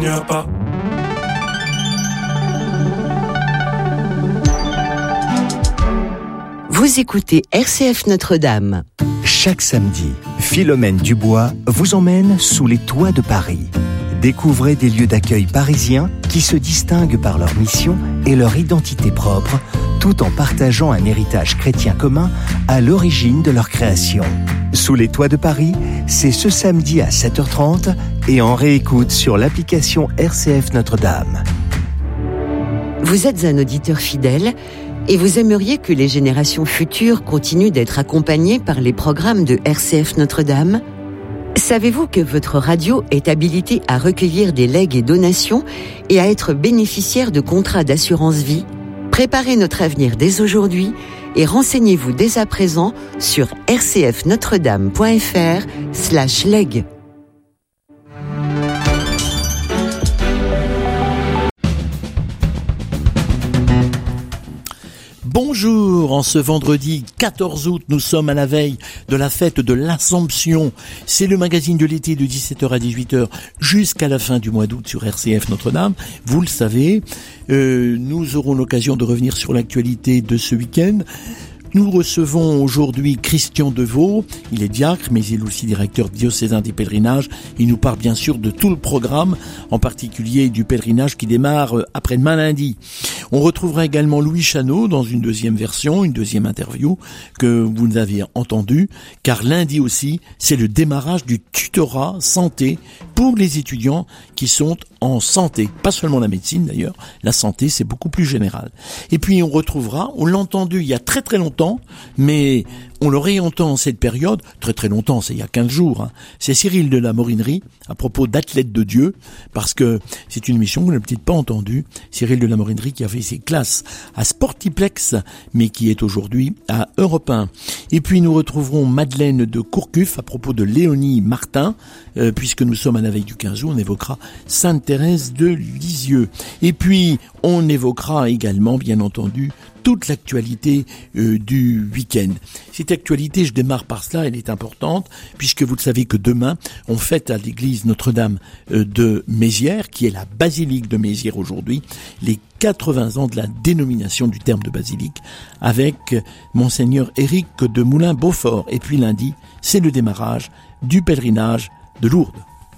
Seigneur pas. Vous écoutez RCF Notre-Dame. Chaque samedi, Philomène Dubois vous emmène sous les toits de Paris. Découvrez des lieux d'accueil parisiens qui se distinguent par leur mission et leur identité propre, tout en partageant un héritage chrétien commun à l'origine de leur création. Sous les toits de Paris, c'est ce samedi à 7h30 et en réécoute sur l'application RCF Notre-Dame. Vous êtes un auditeur fidèle et vous aimeriez que les générations futures continuent d'être accompagnées par les programmes de RCF Notre-Dame ? Savez-vous que votre radio est habilitée à recueillir des legs et donations et à être bénéficiaire de contrats d'assurance vie ? Préparez notre avenir dès aujourd'hui et renseignez-vous dès à présent sur rcfnotredame.fr/leg. Bonjour, en ce vendredi 14 août, nous sommes à la veille de la fête de l'Assomption. C'est le magazine de l'été de 17h à 18h jusqu'à la fin du mois d'août sur RCF Notre-Dame. Vous le savez, nous aurons l'occasion de revenir sur l'actualité de ce week-end. Nous recevons aujourd'hui Christian Deveau, il est diacre, mais il est aussi directeur diocésain des pèlerinages. Il nous parle bien sûr de tout le programme, en particulier du pèlerinage qui démarre après-demain lundi. On retrouvera également Louis Chanot dans une deuxième version, une deuxième interview que vous avez entendue, car lundi aussi, c'est le démarrage du tutorat santé pour les étudiants qui sont en santé. Pas seulement la médecine d'ailleurs, la santé c'est beaucoup plus général. Et puis on retrouvera, on l'a entendu il y a très très longtemps, mais on le réentend en cette période, très très longtemps, c'est il y a 15 jours, c'est Cyril de la Morinerie, à propos d'Athlètes de Dieu, parce que c'est une émission que vous n'avez peut-être pas entendue, Cyril de la Morinerie qui a fait ses classes à Sportiplex, mais qui est aujourd'hui à Europe 1. Et puis nous retrouverons Madeleine de Courcuf, à propos de Léonie Martin, puisque nous sommes à la veille du 15 août, on évoquera Sainte Thérèse de Lisieux. Et puis on évoquera également, bien entendu, toute l'actualité du week-end. Cette actualité, je démarre par cela, elle est importante, puisque vous le savez que demain, on fête à l'église Notre-Dame de Mézières, qui est la basilique de Mézières aujourd'hui, les 80 ans de la dénomination du terme de basilique, avec Monseigneur Éric de Moulin-Beaufort. Et puis lundi, c'est le démarrage du pèlerinage de Lourdes.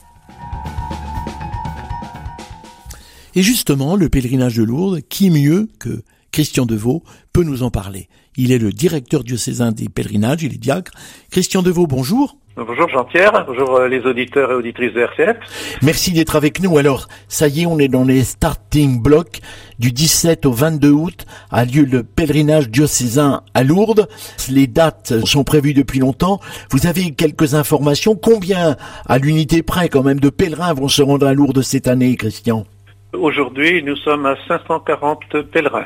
Et justement, le pèlerinage de Lourdes, qui mieux que Christian Deveau peut nous en parler. Il est le directeur diocésain des pèlerinages, il est diacre. Christian Deveau, bonjour. Bonjour Jean-Pierre, bonjour les auditeurs et auditrices de RCF. Merci d'être avec nous. Alors, ça y est, on est dans les starting blocks. Du 17 au 22 août a lieu le pèlerinage diocésain à Lourdes. Les dates sont prévues depuis longtemps. Vous avez quelques informations. Combien, à l'unité près quand même, de pèlerins vont se rendre à Lourdes cette année, Christian ? Aujourd'hui, nous sommes à 540 pèlerins.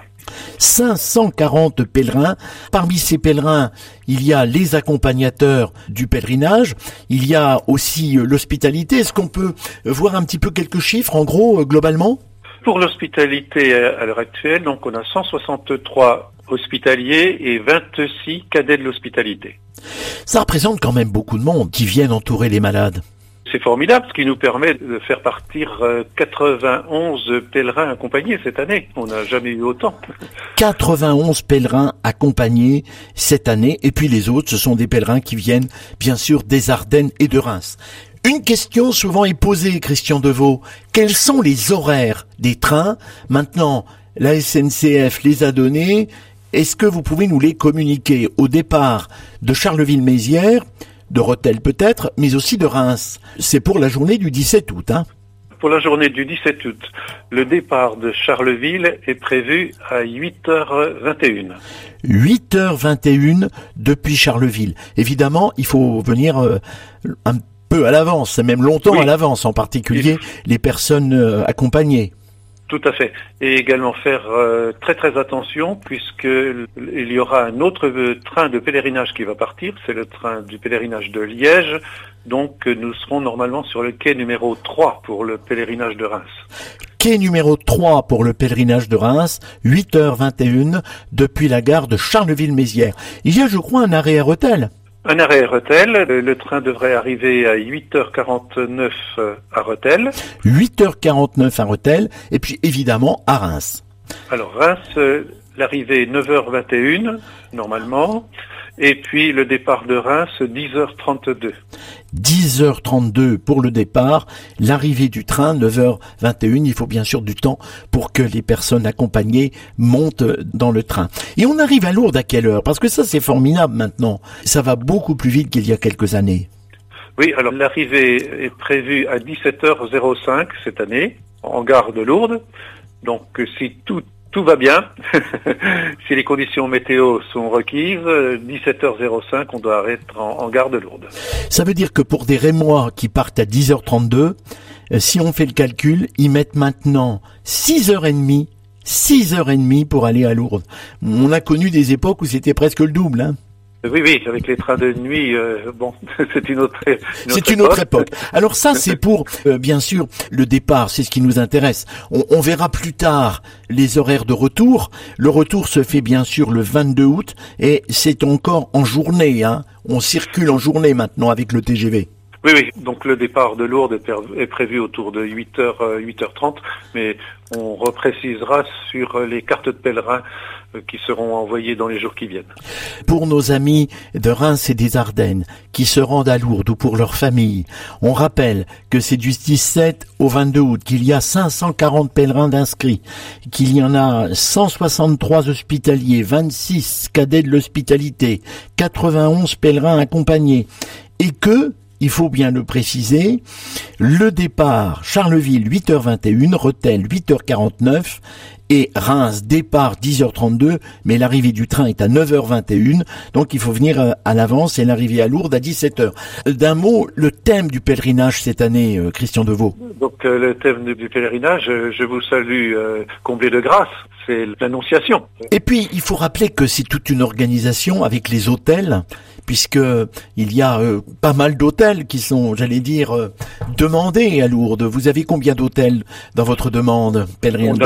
540 pèlerins. Parmi ces pèlerins, il y a les accompagnateurs du pèlerinage. Il y a aussi l'hospitalité. Est-ce qu'on peut voir un petit peu quelques chiffres, en gros, globalement ? Pour l'hospitalité à l'heure actuelle, donc on a 163 hospitaliers et 26 cadets de l'hospitalité. Ça représente quand même beaucoup de monde qui viennent entourer les malades. C'est formidable, ce qui nous permet de faire partir 91 pèlerins accompagnés cette année. On n'a jamais eu autant. 91 pèlerins accompagnés cette année. Et puis les autres, ce sont des pèlerins qui viennent, bien sûr, des Ardennes et de Reims. Une question souvent est posée, Christian Deveau. Quels sont les horaires des trains ? Maintenant, la SNCF les a donnés. Est-ce que vous pouvez nous les communiquer au départ de Charleville-Mézières, de Rethel peut-être, mais aussi de Reims? C'est pour la journée du 17 août, hein? Pour la journée du 17 août, le départ de Charleville est prévu à 8h21. 8h21 depuis Charleville. Évidemment, il faut venir un peu à l'avance, c'est même longtemps à l'avance, en particulier les personnes accompagnées. Tout à fait. Et également faire très très attention puisque il y aura un autre train de pèlerinage qui va partir, c'est le train du pèlerinage de Liège. Donc nous serons normalement sur le quai numéro 3 pour le pèlerinage de Reims. Quai numéro 3 pour le pèlerinage de Reims, 8h21 depuis la gare de Charleville-Mézières. Il y a, je crois, un arrêt à Rethel. Un arrêt à Rethel. Le train devrait arriver à 8h49 à Rethel. 8h49 à Rethel, et puis évidemment à Reims. Alors Reims, l'arrivée est 9h21 normalement, et puis le départ de Reims 10h32. 10h32 pour le départ, l'arrivée du train 9h21, il faut bien sûr du temps pour que les personnes accompagnées montent dans le train. Et on arrive à Lourdes à quelle heure? Parce que ça c'est formidable maintenant, ça va beaucoup plus vite qu'il y a quelques années. Oui, alors l'arrivée est prévue à 17h05 cette année, en gare de Lourdes, donc si tout va bien, si les conditions météo sont requises, 17h05, on doit être en gare de Lourdes. Ça veut dire que pour des Rémois qui partent à 10h32, si on fait le calcul, ils mettent maintenant 6h30 pour aller à Lourdes. On a connu des époques où c'était presque le double, hein. Oui, avec les trains de nuit, c'est une autre époque. Alors ça, c'est pour, bien sûr, le départ, c'est ce qui nous intéresse. On verra plus tard les horaires de retour. Le retour se fait bien sûr le 22 août et c'est encore en journée, hein. On circule en journée maintenant avec le TGV. Oui, donc le départ de Lourdes est prévu autour de 8h30, mais on reprécisera sur les cartes de pèlerins qui seront envoyées dans les jours qui viennent. Pour nos amis de Reims et des Ardennes qui se rendent à Lourdes ou pour leur famille, on rappelle que c'est du 17 au 22 août, qu'il y a 540 pèlerins d'inscrits, qu'il y en a 163 hospitaliers, 26 cadets de l'hospitalité, 91 pèlerins accompagnés, et que, il faut bien le préciser, le départ Charleville 8h21, Rethel 8h49 et Reims départ 10h32, mais l'arrivée du train est à 9h21, donc il faut venir à l'avance et l'arrivée à Lourdes à 17h. D'un mot, le thème du pèlerinage cette année, Christian Deveau. Donc le thème du pèlerinage, je vous salue comblé de grâce, c'est l'Annonciation. Et puis il faut rappeler que c'est toute une organisation avec les hôtels, puisque il y a pas mal d'hôtels qui sont, j'allais dire, demandés à Lourdes. Vous avez combien d'hôtels dans votre demande, pèlerins?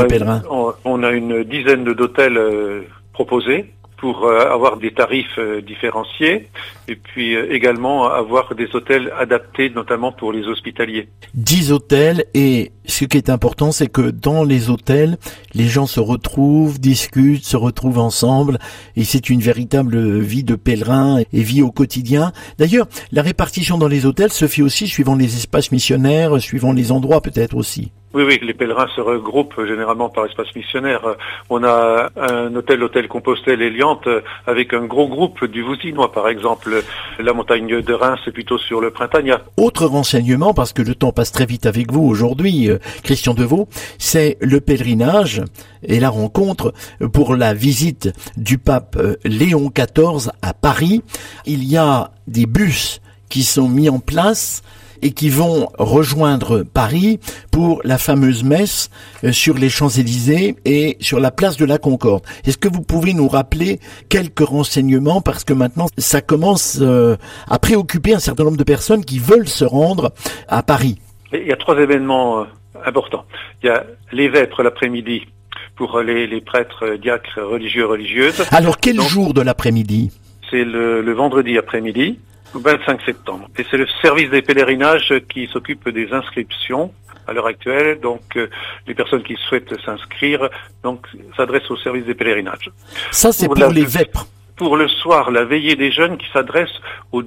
On a une dizaine d'hôtels proposés pour avoir des tarifs différenciés et puis également avoir des hôtels adaptés notamment pour les hospitaliers. 10 hôtels, et ce qui est important, c'est que dans les hôtels, les gens se retrouvent, discutent, se retrouvent ensemble, et c'est une véritable vie de pèlerin et vie au quotidien. D'ailleurs, la répartition dans les hôtels se fait aussi suivant les espaces missionnaires, suivant les endroits peut-être aussi. Oui, les pèlerins se regroupent généralement par espace missionnaire. On a un hôtel Compostelle et Liante avec un gros groupe du Vouzinois, par exemple. La montagne de Reims, c'est plutôt sur le Printania. Autre renseignement, parce que le temps passe très vite avec vous aujourd'hui, Christian Deveau, c'est le pèlerinage et la rencontre pour la visite du pape Léon XIV à Paris. Il y a des bus qui sont mis en place et qui vont rejoindre Paris pour la fameuse messe sur les Champs-Élysées et sur la place de la Concorde. Est-ce que vous pouvez nous rappeler quelques renseignements, parce que maintenant ça commence à préoccuper un certain nombre de personnes qui veulent se rendre à Paris? Il y a 3 événements importants. Il y a les vêpres l'après-midi pour les prêtres, diacres, religieux, religieuses. Alors quel jour de l'après-midi? C'est le vendredi après-midi, le 25 septembre. Et c'est le service des pèlerinages qui s'occupe des inscriptions à l'heure actuelle. Donc, les personnes qui souhaitent s'inscrire, donc, s'adressent au service des pèlerinages. Ça, c'est pour les vêpres. Pour le soir, la veillée des jeunes qui s'adresse aux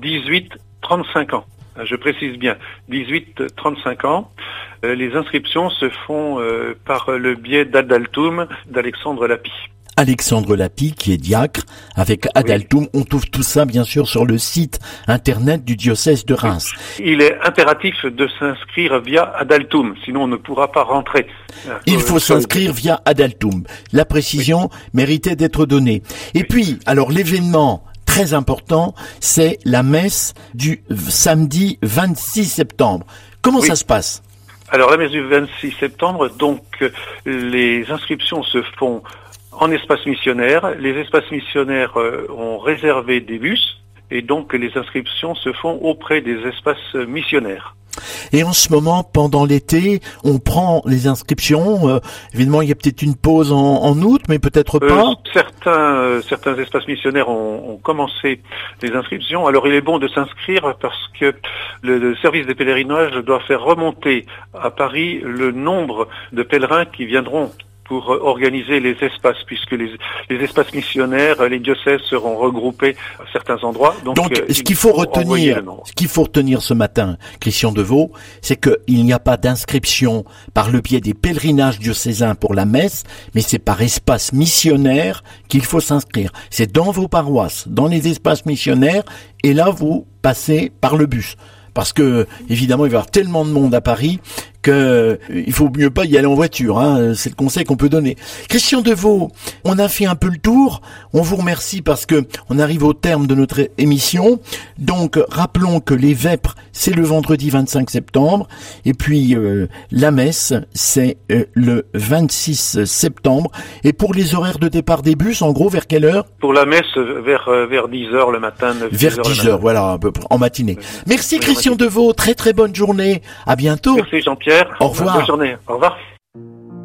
18-35 ans. Je précise bien, 18-35 ans. Les inscriptions se font par le biais d'Adaltoum, d'Alexandre Lapie. Alexandre Lapie, qui est diacre, avec Adaltoum. On trouve tout ça, bien sûr, sur le site internet du diocèse de Reims. Il est impératif de s'inscrire via Adaltoum, sinon on ne pourra pas rentrer. Il faut s'inscrire via Adaltoum. La précision méritait d'être donnée. Et puis, alors l'événement très important, c'est la messe du samedi 26 septembre. Comment ça se passe? Alors la messe du 26 septembre, donc les inscriptions se font en espace missionnaire. Les espaces missionnaires ont réservé des bus et donc les inscriptions se font auprès des espaces missionnaires. Et en ce moment, pendant l'été, on prend les inscriptions. Évidemment, il y a peut-être une pause en août, mais peut-être pas. Certains espaces missionnaires ont commencé les inscriptions. Alors, il est bon de s'inscrire parce que le service des pèlerinages doit faire remonter à Paris le nombre de pèlerins qui viendront pour organiser les espaces, puisque les espaces missionnaires, les diocèses seront regroupés à certains endroits. Donc ce qu'il faut retenir ce matin, Christian Deveau, c'est qu'il n'y a pas d'inscription par le biais des pèlerinages diocésains pour la messe, mais c'est par espace missionnaire qu'il faut s'inscrire. C'est dans vos paroisses, dans les espaces missionnaires, et là vous passez par le bus. Parce que, évidemment, il va y avoir tellement de monde à Paris que il faut mieux pas y aller en voiture, hein. C'est le conseil qu'on peut donner. Christian Deveau, on a fait un peu le tour. On vous remercie parce que on arrive au terme de notre émission. Donc, rappelons que les vêpres, c'est le vendredi 25 septembre. Et puis, la messe, c'est le 26 septembre. Et pour les horaires de départ des bus, en gros, vers quelle heure? Pour la messe, vers 10h le matin. Vers 10h, voilà, un peu en matinée. Merci Christian Deveau, très très bonne journée. À bientôt. Merci Jean-Pierre. Au revoir. Bonne journée. Au revoir.